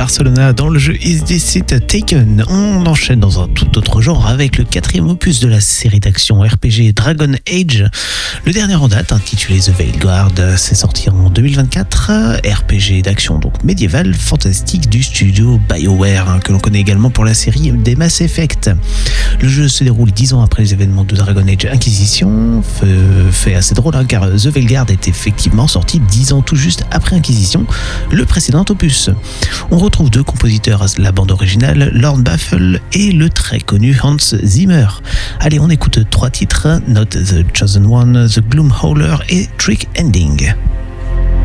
Barcelona dans le jeu Is This It Taken. On enchaîne dans un tout autre genre avec le 4e opus de la série d'action RPG Dragon Age. Le dernier en date, intitulé The Veiled Guard, c'est sorti en 2024. RPG d'action donc médiéval, fantastique du studio BioWare, que l'on connaît également pour la série des Mass Effect. Le jeu se déroule 10 ans après les événements de Dragon Age Inquisition. Fait assez drôle car The Veiled Guard est effectivement sorti 10 ans tout juste après Inquisition, le précédent opus. On retrouve deux compositeurs à la bande originale, Lorne Baffel et le très connu Hans Zimmer. Allez, on écoute 3 titres, Not the Chosen One, The Gloomhauler et Trick Ending.